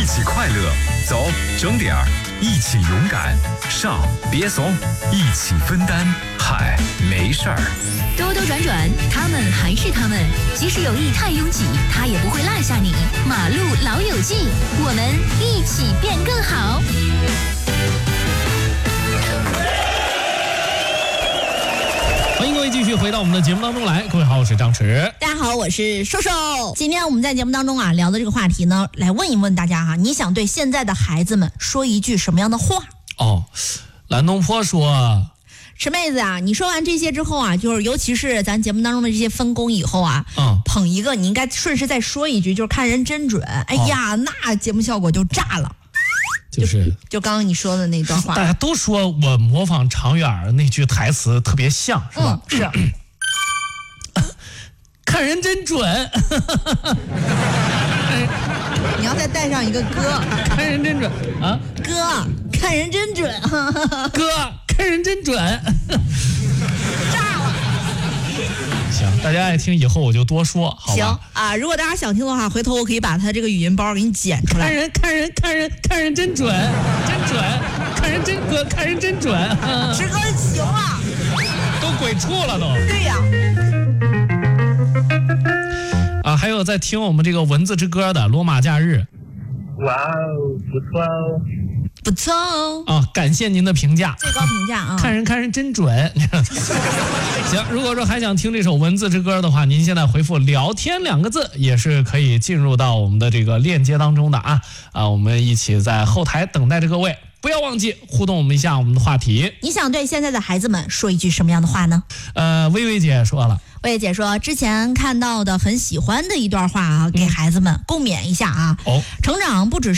一起快乐，走，整点儿，一起勇敢，上，别怂，一起分担，嗨，没事儿。 兜兜转转，他们还是他们，即使友谊太拥挤，他也不会落下你。马路老友记，我们一起变更好。 欢迎各位继续回到我们的节目当中来。各位好，我是张弛。 大家好，我是瘦瘦。今天我们在节目当中聊的这个话题呢，来问一问大家哈，你想对现在的孩子们说一句什么样的话？ 蓝东坡说， 池妹子啊，你说完这些之后啊，就是尤其是咱节目当中的这些分工以后啊，捧一个你应该顺势再说一句，就是看人真准。哎呀，那节目效果就炸了。就刚刚你说的那段话， 大家都说我模仿常远那句台词特别像，是吧？ 是。 看人真准。 你要再带上一个哥， 看人真准啊！ 哥，看人真准。 哥，看人真准。 炸了。 行，大家爱听以后我就多说，好吧？ 行啊，如果大家想听的话，回头我可以把他这个语音包给你剪出来。 看人真准，真准，看人真哥，看人真准。 池哥行啊， 都鬼畜了都。 对呀。 还有在听我们这个文字之歌的罗马假日。 哇哦，不错哦。 不错哦。 感谢您的评价， 最高评价啊！ 看人真准。行，如果说还想听这首文字之歌的话，您现在回复聊天2个字也是可以进入到我们的这个链接当中的我们一起在后台等待着各位，不要忘记互动我们一下我们的话题。 你想对现在的孩子们说一句什么样的话呢？ 薇薇姐说了， 薇薇姐说之前看到的很喜欢的一段话啊，给孩子们共勉一下啊。成长不只是